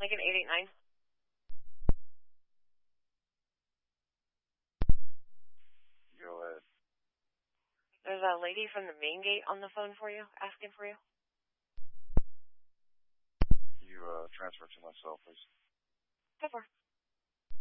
Like an 889. Go ahead. There's a lady from the main gate on the phone for you, asking for you. You transfer to myself, please. Go for it.